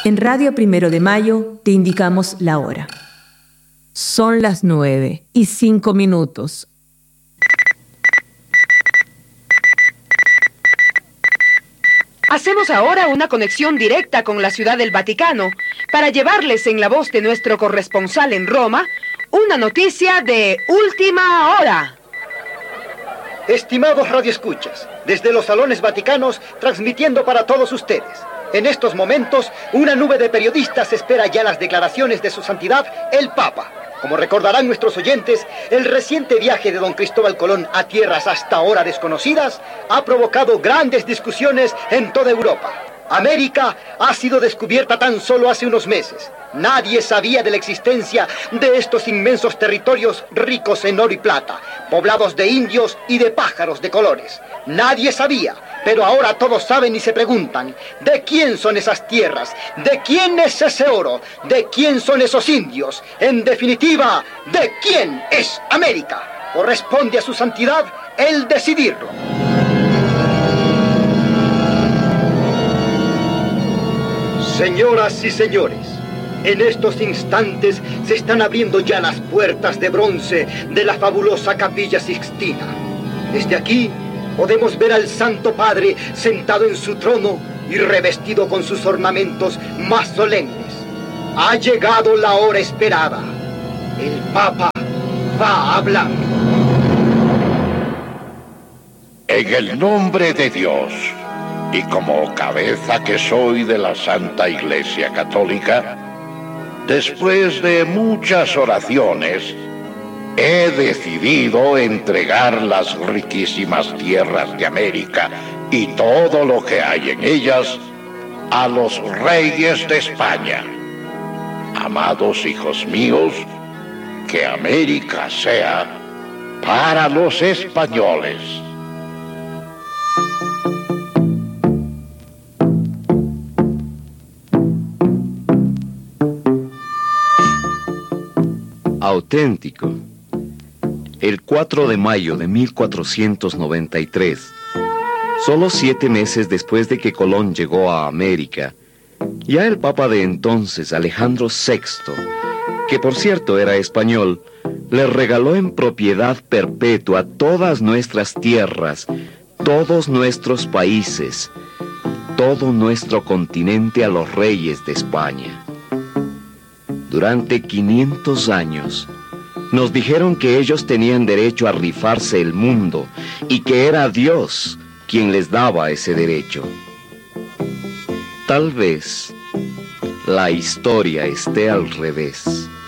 En Radio Primero de Mayo te indicamos la hora. Son las 9:05. Hacemos ahora una conexión directa con la Ciudad del Vaticano para llevarles en la voz de nuestro corresponsal en Roma una noticia de última hora. Estimados radioescuchas, desde los salones vaticanos transmitiendo para todos ustedes. En estos momentos, una nube de periodistas espera ya las declaraciones de su santidad, el Papa. Como recordarán nuestros oyentes, el reciente viaje de don Cristóbal Colón a tierras hasta ahora desconocidas ha provocado grandes discusiones en toda Europa. América ha sido descubierta tan solo hace unos meses. Nadie sabía de la existencia de estos inmensos territorios ricos en oro y plata, poblados de indios y de pájaros de colores. Nadie sabía, pero ahora todos saben y se preguntan, ¿de quién son esas tierras? ¿De quién es ese oro? ¿De quién son esos indios? En definitiva, ¿de quién es América? Corresponde a su santidad el decidirlo. Señoras y señores, en estos instantes se están abriendo ya las puertas de bronce de la fabulosa Capilla Sixtina. Desde aquí podemos ver al Santo Padre sentado en su trono y revestido con sus ornamentos más solemnes. Ha llegado la hora esperada. El Papa va a hablar. En el nombre de Dios, y como cabeza que soy de la Santa Iglesia Católica, después de muchas oraciones, he decidido entregar las riquísimas tierras de América y todo lo que hay en ellas a los reyes de España. Amados hijos míos, que América sea para los españoles. Auténtico. El 4 de mayo de 1493, solo 7 meses después de que Colón llegó a América, ya el Papa de entonces, Alejandro VI, que por cierto era español, le regaló en propiedad perpetua todas nuestras tierras, todos nuestros países, todo nuestro continente a los reyes de España. Durante 500 años, nos dijeron que ellos tenían derecho a rifarse el mundo y que era Dios quien les daba ese derecho. Tal vez la historia esté al revés.